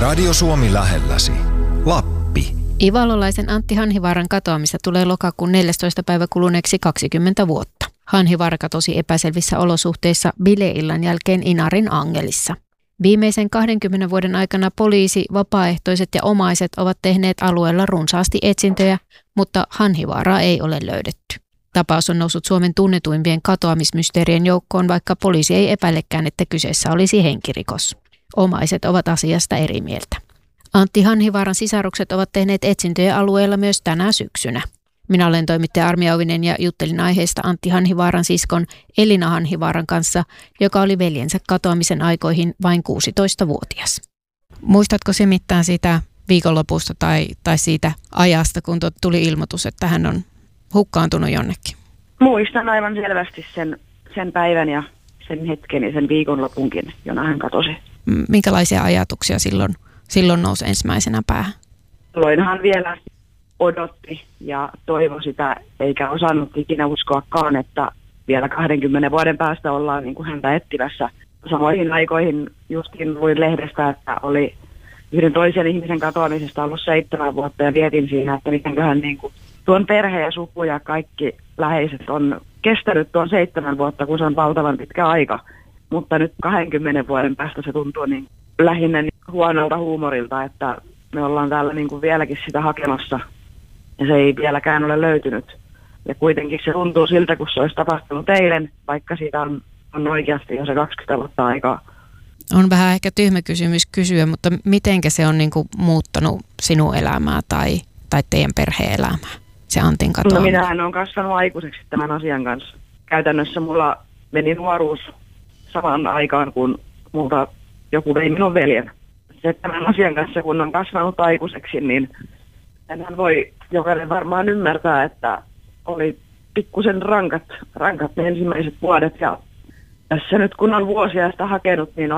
Radio Suomi lähelläsi. Lappi. Ivalolaisen Antti Hanhivaaran katoamista tulee lokakuun 14. päivä kuluneeksi 20 vuotta. Hanhivaara katosi epäselvissä olosuhteissa bileillan jälkeen Inarin Angelissa. Viimeisen 20 vuoden aikana poliisi, vapaaehtoiset ja omaiset ovat tehneet alueella runsaasti etsintöjä, mutta Hanhivaaraa ei ole löydetty. Tapaus on noussut Suomen tunnetuimpien katoamismysteerien joukkoon, vaikka poliisi ei epäilekään, että kyseessä olisi henkirikos. Omaiset ovat asiasta eri mieltä. Antti Hanhivaaran sisarukset ovat tehneet etsintöjä alueella myös tänä syksynä. Minä olen toimittaja Armi Auvinen ja juttelin aiheesta Antti Hanhivaaran siskon Elina Hanhivaaran kanssa, joka oli veljensä katoamisen aikoihin vain 16-vuotias. Muistatko se mitään siitä viikonlopusta tai siitä ajasta, kun tuli ilmoitus, että hän on hukkaantunut jonnekin? Muistan aivan selvästi sen päivän ja sen hetken ja sen viikonlopunkin, jona hän katosi. Minkälaisia ajatuksia silloin nousi ensimmäisenä päähän? Silloinhan vielä odotti ja toivoi sitä, eikä osannut ikinä uskoakaan, että vielä 20 vuoden päästä ollaan niin kuin häntä etsimässä. Samoihin aikoihin justin luin lehdestä, että oli yhden toisen ihmisen katoamisesta ollut 7 vuotta ja vietin siinä, että mitenköhän niin kuin tuon perhe ja suku ja kaikki läheiset on kestänyt tuon 7 vuotta, kun se on valtavan pitkä aika. Mutta nyt 20 vuoden päästä se tuntuu niin lähinnä niin huonolta huumorilta, että me ollaan täällä niin kuin vieläkin sitä hakemassa ja se ei vieläkään ole löytynyt. Ja kuitenkin se tuntuu siltä, kun se olisi tapahtunut eilen, vaikka siitä on oikeasti jo se 20 vuotta aikaa. On vähän ehkä tyhmä kysymys kysyä, mutta mitenkä se on niin kuin muuttanut sinun elämää tai teidän perheen elämää, se Antin katoaminen? No minähän olen kasvanut aikuiseksi tämän asian kanssa. Käytännössä mulla meni nuoruus samaan aikaan, kun multa joku vei minun veljen. Se tämän asian kanssa, kun on kasvanut aikuiseksi, niin enhän voi jokainen varmaan ymmärtää, että oli pikkusen rankat ne ensimmäiset vuodet. Ja tässä nyt kun on vuosia sitä hakenut, niin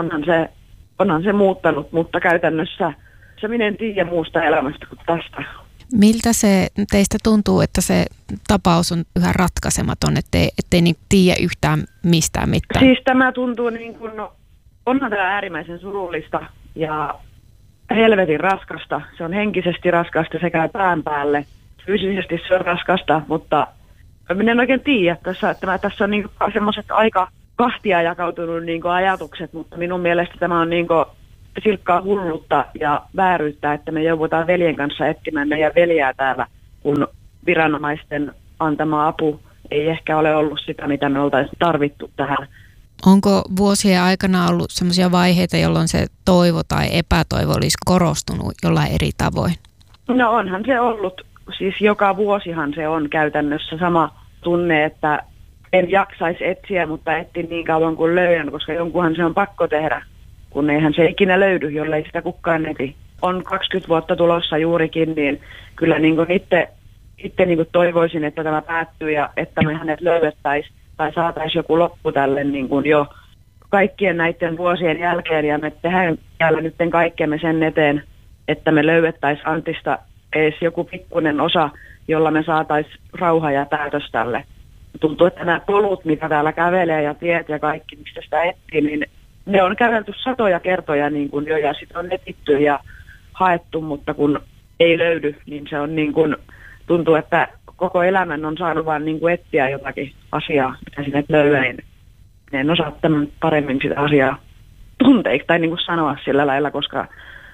onhan se muuttanut, mutta käytännössä se minä en tiedä muusta elämästä kuin tästä. Miltä se teistä tuntuu, että se tapaus on yhä ratkaisematon, ettei niin tiedä yhtään mistään mitään? Siis tämä tuntuu niin kuin, onhan tämä äärimmäisen surullista ja helvetin raskasta. Se on henkisesti raskasta sekä pään päälle. Fyysisesti se on raskasta, mutta minä en oikein tiedä. Tässä on niin semmoiset aika kahtia jakautunut niin ajatukset, mutta minun mielestä tämä on niin silkkaa hullutta ja vääryyttä, että me joudutaan veljen kanssa etsimään meidän veljää täällä, kun viranomaisten antama apu ei ehkä ole ollut sitä, mitä me oltaisiin tarvittu tähän. Onko vuosien aikana ollut sellaisia vaiheita, jolloin se toivo tai epätoivo olisi korostunut jollain eri tavoin? No onhan se ollut. Siis joka vuosihan se on käytännössä sama tunne, että en jaksaisi etsiä, mutta etsin niin kauan kuin löydän, koska jonkunhan se on pakko tehdä, kun eihän se ikinä löydy, jollei sitä kukaan eti. On 20 vuotta tulossa juurikin, niin kyllä niin kuin itse niin kuin toivoisin, että tämä päättyy ja että me hänet löydettäisiin tai saataisiin joku loppu tälle niin kuin jo kaikkien näiden vuosien jälkeen. Ja me tehdään täällä nyt kaikkemme sen eteen, että me löydettäisiin Antista edes joku pikkuinen osa, jolla me saataisiin rauha ja päätös tälle. Tuntuu, että nämä polut, mitä täällä kävelee ja tiet ja kaikki, mistä sitä etsii, niin ne on kävelty satoja kertoja niin kuin jo ja sitten on etsitty ja haettu, mutta kun ei löydy, niin se on niin kuin, tuntuu, että koko elämän on saanut vaan niin kuin etsiä jotakin asiaa, mitä sinne löyä, niin en osaa tämän paremmin sitä asiaa tunteiksi tai niin kuin sanoa sillä lailla, koska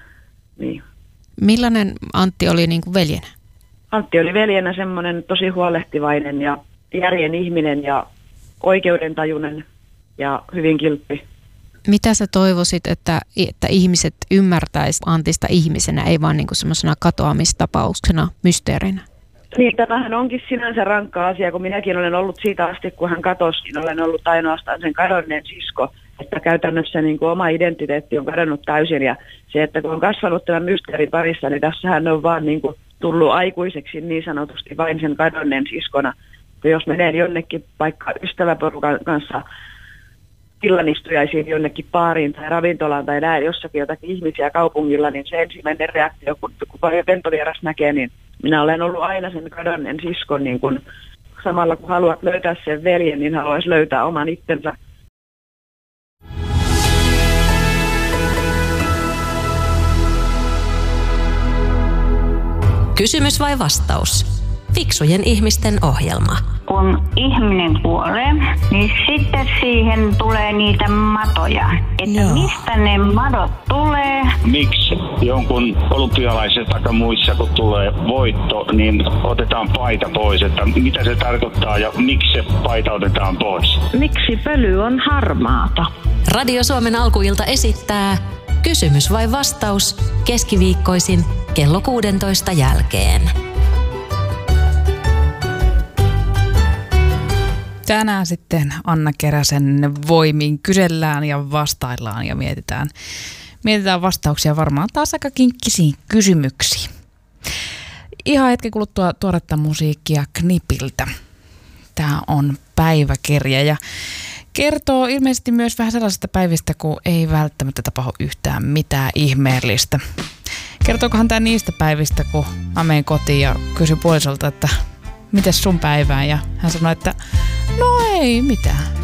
niin. Millainen Antti oli niin kuin veljenä? Antti oli veljenä semmoinen tosi huolehtivainen ja järjen ihminen ja oikeudentajuinen ja hyvin kiltti. Mitä sä toivoisit, että ihmiset ymmärtäisivät Antista ihmisenä, ei vaan niin kuin semmoisena katoamistapauksena, mysteerinä? Niin, tämähän onkin sinänsä rankka asia, kun minäkin olen ollut siitä asti, kun hän katosi, niin olen ollut ainoastaan sen kadonneen sisko, että käytännössä niin kuin oma identiteetti on kadonnut täysin ja se, että kun on kasvanut tämän mysteerin parissa, niin tässähän on vaan niin kuin tullut aikuiseksi niin sanotusti vain sen kadonneen siskona. Ja jos menee jonnekin vaikka ystäväporukan kanssa illanistujaisiin jonnekin baariin tai ravintolaan tai näin jossakin jotakin ihmisiä kaupungilla, niin se ensimmäinen reaktio, kun ventovieras näkee, niin minä olen ollut aina sen kadonneen siskon, niin kun samalla kun haluat löytää sen veljen, niin haluaisi löytää oman itsensä. Kysymys vai vastaus? Fiksujen ihmisten ohjelma. Kun ihminen kuolee, niin sitten siihen tulee niitä matoja. Että mistä ne madot tulee? Miksi jonkun olympialaiset tai muissa, kun tulee voitto, niin otetaan paita pois? Että mitä se tarkoittaa ja miksi se paita otetaan pois? Miksi pöly on harmaata? Radio Suomen alkuilta esittää Kysymys vai vastaus keskiviikkoisin kello 16 jälkeen. Tänään sitten Anna Keräsen voimin kysellään ja vastaillaan ja mietitään vastauksia varmaan taas aika kinkkisiin kysymyksiin. Ihan hetken kuluttua tuoretta musiikkia Knipiltä. Tämä on päiväkirja ja kertoo ilmeisesti myös vähän sellaisista päivistä, kun ei välttämättä tapahdu yhtään mitään ihmeellistä. Kertookohan tämä niistä päivistä, kun mä menen kotiin ja kysyn puolisolta, että mites sun päivää? Ja hän sanoi, että no ei mitään.